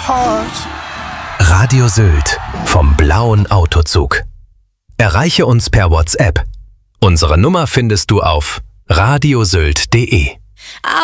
heart. Radio Sylt vom blauen Autozug. Erreiche uns per WhatsApp. Unsere Nummer findest du auf radiosylt.de.